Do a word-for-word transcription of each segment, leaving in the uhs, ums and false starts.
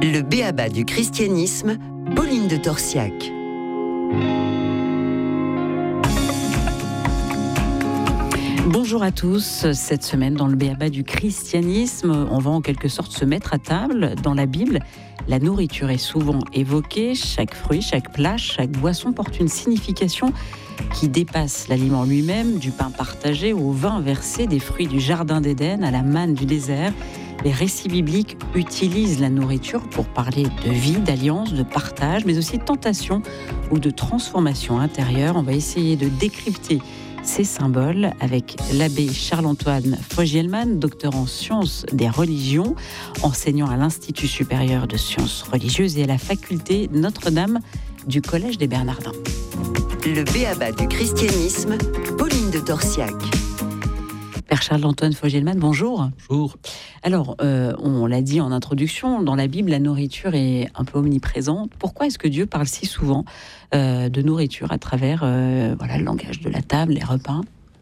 Le b.a.-ba du christianisme, Pauline de Torsiac. Bonjour à tous. Cette semaine, dans le b.a.-ba du christianisme, on va en quelque sorte se mettre à table. Dans la Bible, la nourriture est souvent évoquée. Chaque fruit, chaque plat, chaque boisson porte une signification qui dépasse l'aliment lui-même, du pain partagé au vin versé, des fruits du jardin d'Éden à la manne du désert. Les récits bibliques utilisent la nourriture pour parler de vie, d'alliance, de partage, mais aussi de tentation ou de transformation intérieure. On va essayer de décrypter ces symboles avec l'abbé Charles-Antoine Fogielman, docteur en sciences des religions, enseignant à l'Institut supérieur de sciences religieuses et à la faculté Notre-Dame du Collège des Bernardins. Le b.a.-ba du christianisme, Pauline de Torsiac. Père Charles-Antoine Fogielman, bonjour. Bonjour. Alors, euh, on l'a dit en introduction, dans la Bible, la nourriture est un peu omniprésente. Pourquoi est-ce que Dieu parle si souvent euh, de nourriture à travers euh, voilà, le langage de la table, les repas ?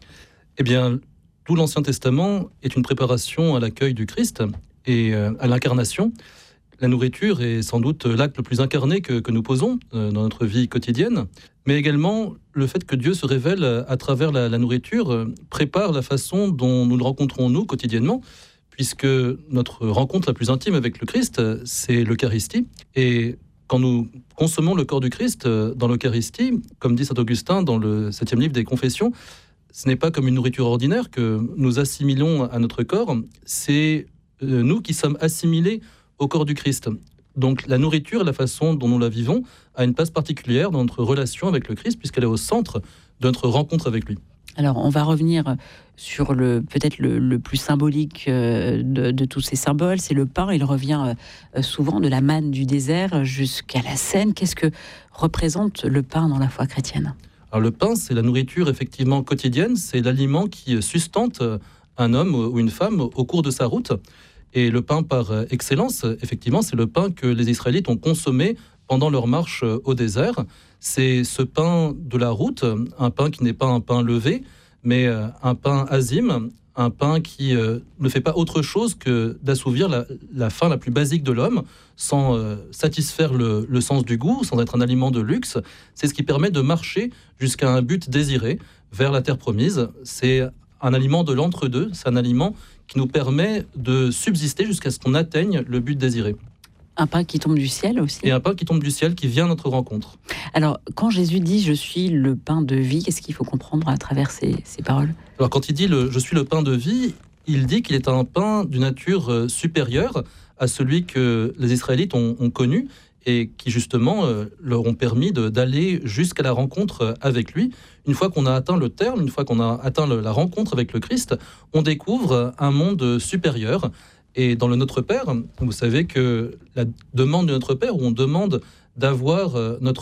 Eh bien, tout l'Ancien Testament est une préparation à l'accueil du Christ et euh, à l'incarnation. La nourriture est sans doute l'acte le plus incarné que, que nous posons euh, dans notre vie quotidienne, mais également le fait que Dieu se révèle à travers la, la nourriture euh, prépare la façon dont nous le rencontrons nous quotidiennement, puisque notre rencontre la plus intime avec le Christ, c'est l'Eucharistie. Et quand nous consommons le corps du Christ euh, dans l'Eucharistie, comme dit saint Augustin dans le septième livre des Confessions, ce n'est pas comme une nourriture ordinaire que nous assimilons à notre corps, c'est euh, nous qui sommes assimilés au corps du Christ. Donc la nourriture, la façon dont nous la vivons, a une place particulière dans notre relation avec le Christ, puisqu'elle est au centre de notre rencontre avec lui. Alors, on va revenir sur le peut-être le, le plus symbolique de, de tous ces symboles, c'est le pain. Il revient souvent de la manne du désert jusqu'à la Seine. Qu'est-ce que représente le pain dans la foi chrétienne ? Alors le pain, c'est la nourriture effectivement quotidienne, c'est l'aliment qui sustente un homme ou une femme au cours de sa route. Et le pain par excellence, effectivement, c'est le pain que les Israélites ont consommé pendant leur marche au désert. C'est ce pain de la route, un pain qui n'est pas un pain levé, mais un pain azime, un pain qui ne fait pas autre chose que d'assouvir la, la faim la plus basique de l'homme, sans satisfaire le, le sens du goût, sans être un aliment de luxe. C'est ce qui permet de marcher jusqu'à un but désiré, vers la terre promise. C'est un aliment de l'entre-deux, c'est un aliment qui nous permet de subsister jusqu'à ce qu'on atteigne le but désiré. Un pain qui tombe du ciel aussi. Et un pain qui tombe du ciel, qui vient à notre rencontre. Alors, quand Jésus dit « je suis le pain de vie », qu'est-ce qu'il faut comprendre à travers ces, ces paroles ? Alors, quand il dit le, « je suis le pain de vie », il dit qu'il est un pain d'une nature supérieure à celui que les Israélites ont, ont connu et qui, justement, euh, leur ont permis de, d'aller jusqu'à la rencontre avec lui. Une fois qu'on a atteint le terme, une fois qu'on a atteint le, la rencontre avec le Christ, on découvre un monde supérieur. Et dans le Notre Père, vous savez que la demande de Notre Père, où on demande d'avoir notre